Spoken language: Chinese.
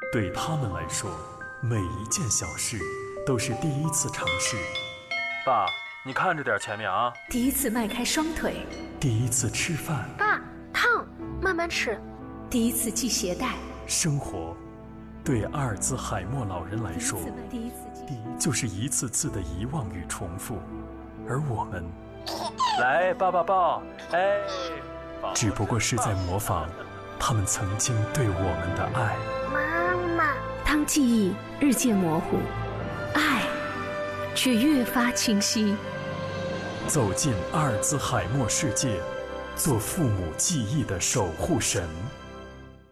对他们来说，每一件小事都是第一次尝试。 爸，你看着点前面啊！ 第一次迈开双腿， 第一次吃饭。 爸，烫，慢慢吃。 第一次系鞋带。 生活，对阿尔兹海默老人来说，就是一次次的遗忘与重复，而我们， 来，爸爸抱，哎， 只不过是在模仿他们曾经对我们的爱。 妈妈， 当记忆日渐模糊，爱却越发清晰。 走进阿尔兹海默世界，做父母记忆的守护神。